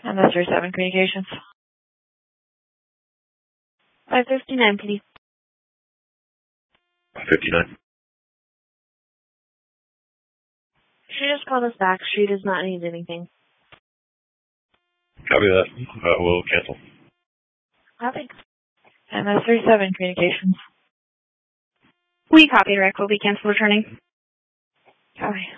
MS37 Communications. 559, please. 59. She just called us back. She does not need anything. Copy that. We'll cancel. Copy. MS37 Communications. We copy, Rick. Will be cancel returning. Copy.